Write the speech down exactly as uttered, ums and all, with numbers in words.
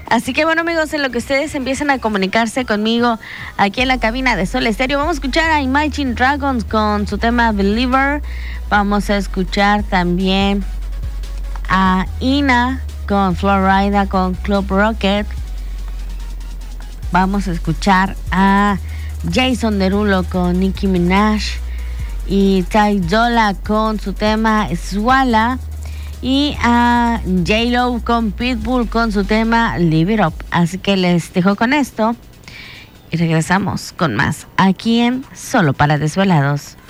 Así que bueno, amigos, en lo que ustedes empiezan a comunicarse conmigo aquí en la cabina de Sol Estéreo, vamos a escuchar a Imagine Dragons con su tema Believer. Vamos a escuchar también a Ina con Florida con Club Rocket. Vamos a escuchar a Jason Derulo con Nicki Minaj y Ty Dolla con su tema Swalla, y a J-Lo con Pitbull con su tema Live It Up. Así que les dejo con esto y regresamos con más aquí en Solo para Desvelados.